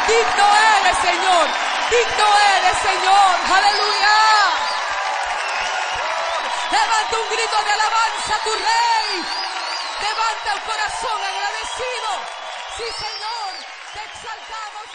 Digno eres, Señor. Digno eres, Señor. Aleluya. Levanta un grito de alabanza a tu Rey. Levanta el corazón agradecido. Sí, Señor. Te exaltamos.